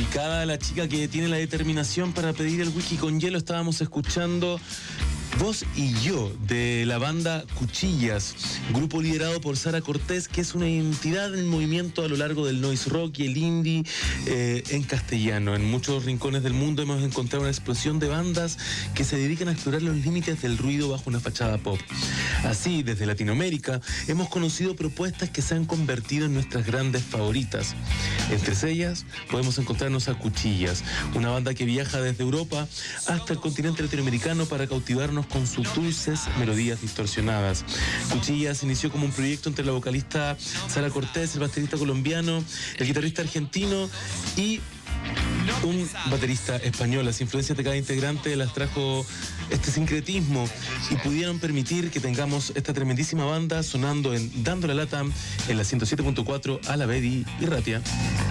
dedicada a la chica que tiene la determinación para pedir el whisky con hielo. Estábamos escuchando Vos y Yo, de la banda Cuchillas, grupo liderado por Sara Cortés, que es una identidad del movimiento a lo largo del noise rock y el indie en castellano. En muchos rincones del mundo hemos encontrado una explosión de bandas que se dedican a explorar los límites del ruido bajo una fachada pop. Así, desde Latinoamérica, hemos conocido propuestas que se han convertido en nuestras grandes favoritas. Entre ellas, podemos encontrarnos a Cuchillas, una banda que viaja desde Europa hasta el continente latinoamericano para cautivarnos con sus dulces melodías distorsionadas. Cuchillas inició como un proyecto entre la vocalista Sara Cortés, el baterista colombiano, el guitarrista argentino y un baterista español. Las influencias de cada integrante las trajo este sincretismo y pudieron permitir que tengamos esta tremendísima banda sonando en Dando la Lata en la 107.4 a la Bedi y Ratia.